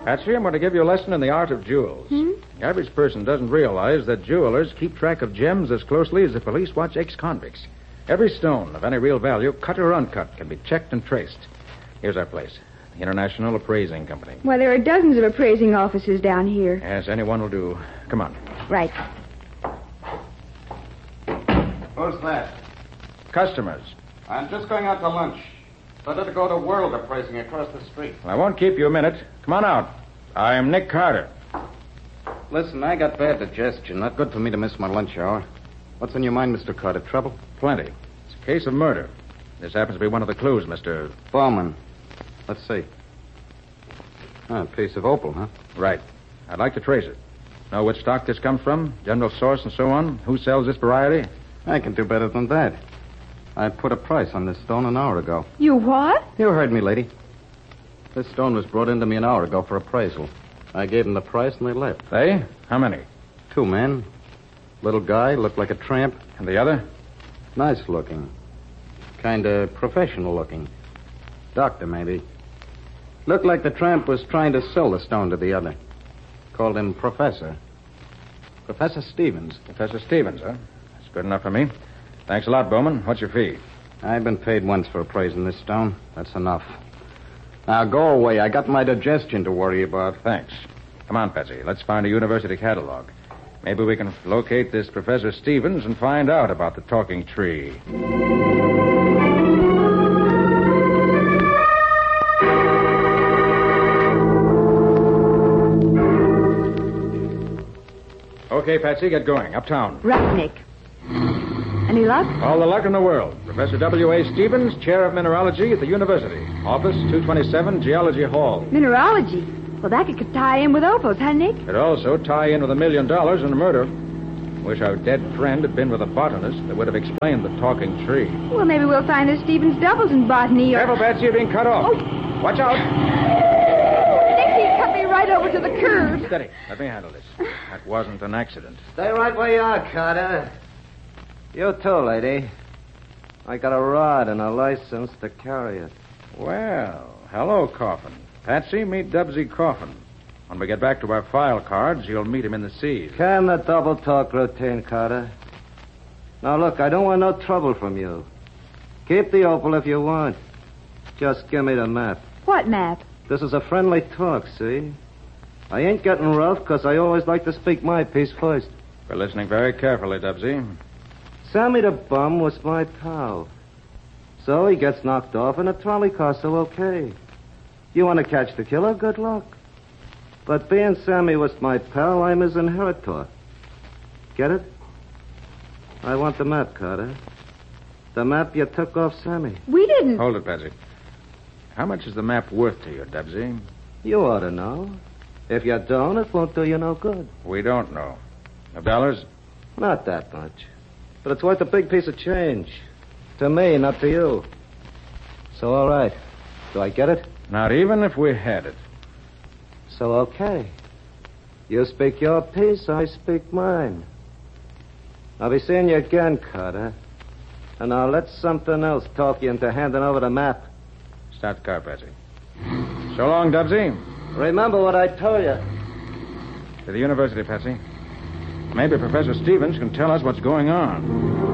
Patsy, I'm going to give you a lesson in the art of jewels. The average person doesn't realize that jewelers keep track of gems as closely as the police watch ex-convicts. Every stone of any real value, cut or uncut, can be checked and traced. Here's our place, the International Appraising Company. Well, there are dozens of appraising offices down here. Yes, anyone will do. Come on. Right. Who's that? Customers. I'm just going out to lunch. Better to go to World Appraising across the street. I won't keep you a minute. Come on out. I'm Nick Carter. Listen, I got bad digestion. Not good for me to miss my lunch hour. What's on your mind, Mr. Carter? Trouble? Plenty. It's a case of murder. This happens to be one of the clues, Mr. Bowman. Let's see. A piece of opal, huh? Right. I'd like to trace it. Know which stock this comes from, general source and so on? Who sells this variety? I can do better than that. I put a price on this stone an hour ago. You what? You heard me, lady. This stone was brought into me an hour ago for appraisal. I gave them the price and they left. They? How many? 2 men. Little guy, looked like a tramp. And the other? Nice looking. Kind of professional looking. Doctor, maybe. Looked like the tramp was trying to sell the stone to the other. Called him Professor. Professor Stevens. Professor Stevens, huh? That's good enough for me. Thanks a lot, Bowman. What's your fee? I've been paid once for appraising this stone. That's enough. Now, go away. I got my digestion to worry about. Thanks. Come on, Patsy. Let's find a university catalog. Maybe we can locate this Professor Stevens and find out about the talking tree. Okay, Patsy, get going. Uptown. Right, Nick. Any luck? All the luck in the world. Professor W.A. Stevens, Chair of Mineralogy at the University. Office 227, Geology Hall. Mineralogy? Well, that could tie in with opals, huh, Nick? Could also tie in with $1 million in a murder. Wish our dead friend had been with a botanist that would have explained the talking tree. Well, maybe we'll find the Stevens doubles in botany or... Careful, Patsy, you're being cut off. Oh. Watch out. Nick, he cut me right over to the curb. Steady. Let me handle this. That wasn't an accident. Stay right where you are, Carter. You too, lady. I got a rod and a license to carry it. Well, hello, Coffin. Patsy, meet Dubsy Coffin. When we get back to our file cards, you'll meet him in the seas. Can the double talk routine, Carter. Now, look, I don't want no trouble from you. Keep the opal if you want. Just give me the map. What map? This is a friendly talk, see? I ain't getting rough because I always like to speak my piece first. We're listening very carefully, Dubsy. Sammy the bum was my pal. So he gets knocked off in a trolley car, so okay. You want to catch the killer? Good luck. But being Sammy was my pal, I'm his inheritor. Get it? I want the map, Carter. The map you took off Sammy. We didn't... Hold it, Patsy. How much is the map worth to you, Dubsy? You ought to know. If you don't, it won't do you no good. We don't know. Of dollars? Not that much. But it's worth a big piece of change. To me, not to you. So, all right. Do I get it? Not even if we had it. So, okay. You speak your piece, I speak mine. I'll be seeing you again, Carter. And now let something else talk you into handing over the map. Start the car, Patsy. So long, Dubsy. Remember what I told you. To the university, Patsy. Maybe Professor Stevens can tell us what's going on.